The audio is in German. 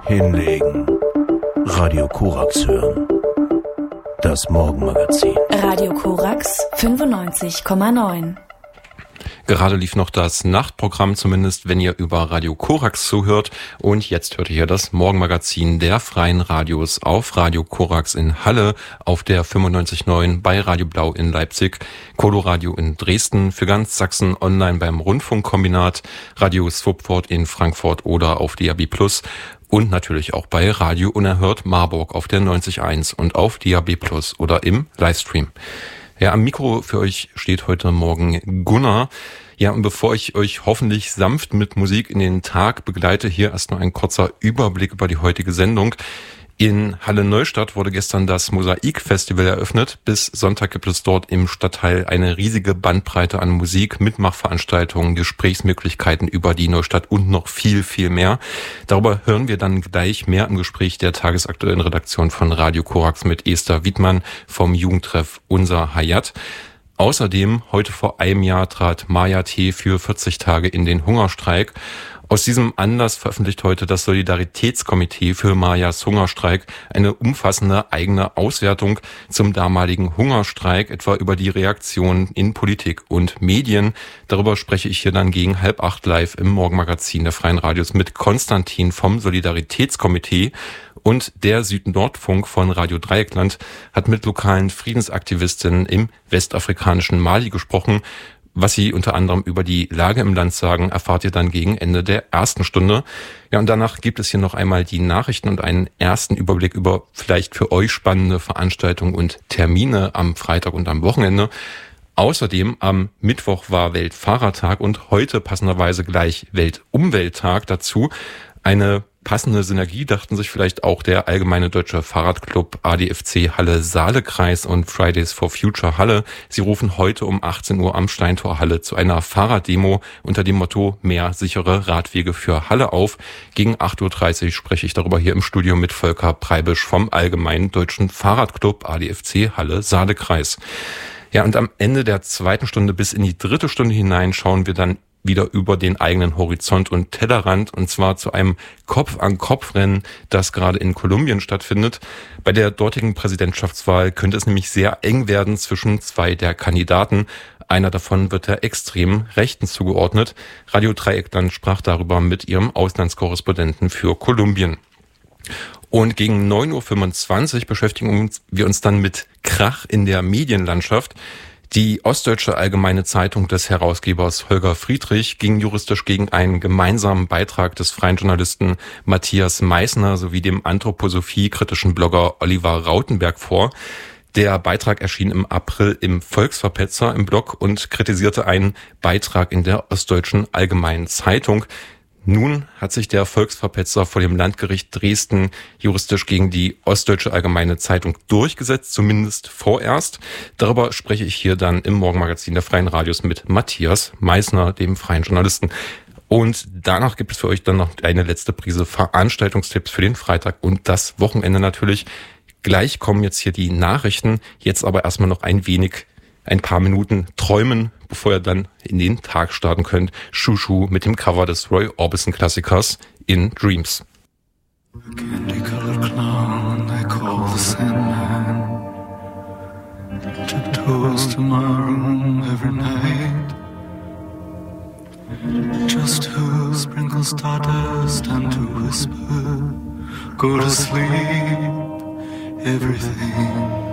Hinlegen. Radio Korax hören. Das Morgenmagazin. Radio Korax 95,9. Gerade lief noch das Nachtprogramm, zumindest wenn ihr über Radio Korax zuhört. Und jetzt hört ihr hier das Morgenmagazin der Freien Radios auf Radio Korax in Halle, auf der 95,9 bei Radio Blau in Leipzig, Coloradio in Dresden, für ganz Sachsen online beim Rundfunkkombinat, Radio Swupford in Frankfurt oder auf DAB+. Und natürlich auch bei Radio Unerhört Marburg auf der 90.1 und auf DAB+ oder im Livestream. Ja, am Mikro für euch steht heute Morgen Gunnar. Ja, und bevor ich euch hoffentlich sanft mit Musik in den Tag begleite, hier erst noch ein kurzer Überblick über die heutige Sendung. In Halle-Neustadt wurde gestern das Mosaik-Festival eröffnet. Bis Sonntag gibt es dort im Stadtteil eine riesige Bandbreite an Musik, Mitmachveranstaltungen, Gesprächsmöglichkeiten über die Neustadt und noch viel, viel mehr. Darüber hören wir dann gleich mehr im Gespräch der tagesaktuellen Redaktion von Radio Korax mit Esther Wiedmann vom Jugendtreff Unser Hayat. Außerdem, heute vor einem Jahr trat Maya T. für 40 Tage in den Hungerstreik. Aus diesem Anlass veröffentlicht heute das Solidaritätskomitee für Mayas Hungerstreik eine umfassende eigene Auswertung zum damaligen Hungerstreik, etwa über die Reaktionen in Politik und Medien. Darüber spreche ich hier dann gegen 7:30 live im Morgenmagazin der Freien Radios mit Konstantin vom Solidaritätskomitee. Und der Süd-Nord-Funk von Radio Dreieckland hat mit lokalen Friedensaktivistinnen im westafrikanischen Mali gesprochen. Was sie unter anderem über die Lage im Land sagen, erfahrt ihr dann gegen Ende der ersten Stunde. Ja, und danach gibt es hier noch einmal die Nachrichten und einen ersten Überblick über vielleicht für euch spannende Veranstaltungen und Termine am Freitag und am Wochenende. Außerdem am Mittwoch war Weltfahrertag und heute passenderweise gleich Weltumwelttag dazu. Eine passende Synergie dachten sich vielleicht auch der Allgemeine Deutsche Fahrradclub ADFC Halle-Saale-Kreis und Fridays for Future Halle. Sie rufen heute um 18 Uhr am Steintor Halle zu einer Fahrraddemo unter dem Motto Mehr sichere Radwege für Halle auf. Gegen 8:30 Uhr spreche ich darüber hier im Studio mit Volker Preibisch vom Allgemeinen Deutschen Fahrradclub ADFC Halle-Saale-Kreis. Ja, und am Ende der zweiten Stunde bis in die dritte Stunde hinein schauen wir dann wieder über den eigenen Horizont und Tellerrand, und zwar zu einem Kopf-an-Kopf-Rennen, das gerade in Kolumbien stattfindet. Bei der dortigen Präsidentschaftswahl könnte es nämlich sehr eng werden zwischen zwei der Kandidaten. Einer davon wird der extremen Rechten zugeordnet. Radio Dreieckland sprach darüber mit ihrem Auslandskorrespondenten für Kolumbien. Und gegen 9:25 Uhr beschäftigen wir uns dann mit Krach in der Medienlandschaft. Die Ostdeutsche Allgemeine Zeitung des Herausgebers Holger Friedrich ging juristisch gegen einen gemeinsamen Beitrag des freien Journalisten Matthias Meissner sowie dem anthroposophie-kritischen Blogger Oliver Rautenberg vor. Der Beitrag erschien im April im Volksverpetzer im Blog und kritisierte einen Beitrag in der Ostdeutschen Allgemeinen Zeitung. Nun hat sich der Volksverpetzer vor dem Landgericht Dresden juristisch gegen die Ostdeutsche Allgemeine Zeitung durchgesetzt, zumindest vorerst. Darüber spreche ich hier dann im Morgenmagazin der Freien Radios mit Matthias Meissner, dem freien Journalisten. Und danach gibt es für euch dann noch eine letzte Prise Veranstaltungstipps für den Freitag und das Wochenende natürlich. Gleich kommen jetzt hier die Nachrichten, jetzt aber erstmal noch ein paar Minuten träumen, bevor ihr dann in den Tag starten könnt. Shushu mit dem Cover des Roy Orbison Klassikers In Dreams. Candy-colored clown they call the Sandman tiptoes to my room every night just to sprinkle stardust and to whisper, go to sleep, everything